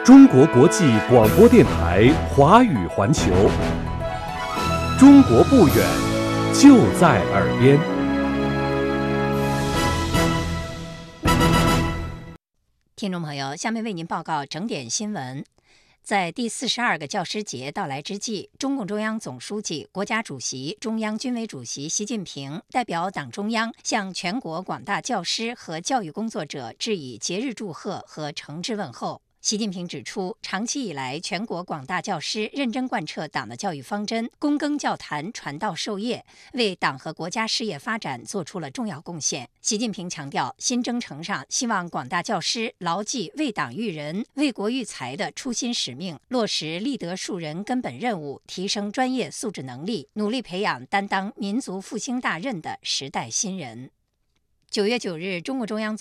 中国国际广播电台华语环球，中国不远，就在耳边。 听众朋友，下面为您报告整点新闻。在第42个教师节到来之际，中共中央总书记、国家主席、中央军委主席习近平代表党中央向全国广大教师和教育工作者致以节日祝贺和诚挚问候。习近平指出，长期以来，全国广大教师认真贯彻党的教育方针，躬耕教坛，传道授业，为党和国家事业发展做出了重要贡献。习近平强调，新征程上，希望广大教师牢记为党育人、为国育才的初心使命，落实立德树人根本任务，提升专业素质能力，努力培养担当民族复兴大任的时代新人。9月9日，中共中央